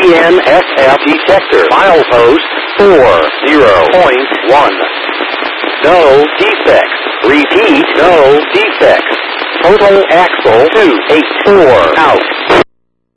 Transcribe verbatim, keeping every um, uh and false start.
N S F detector. Milepost four zero point one. No defects. Repeat, no defects. Total axle two eight four out.